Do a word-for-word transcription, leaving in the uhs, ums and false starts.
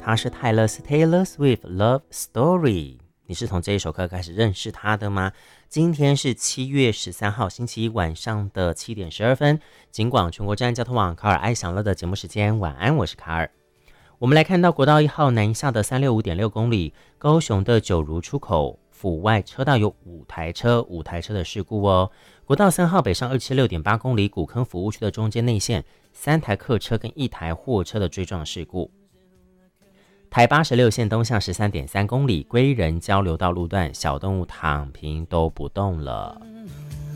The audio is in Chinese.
他是泰勒斯 Taylor Swift Love Story。你是从这一首歌开始认识他的吗？今天是七月十三号星期一晚上的七点十二分，警广全国站交通网卡尔爱享乐的节目时间，晚安，我是卡尔。我们来看到国道一号南下的三六五点六公里，高雄的九如出口府外车道有五台车，五台车的事故哦。国道三号北上二七六点八公里，古坑服务区的中间内线，三台客车跟一台货车的追撞事故。台八十六线东向十三点三公里，归仁交流道路段，小动物躺平都不动了。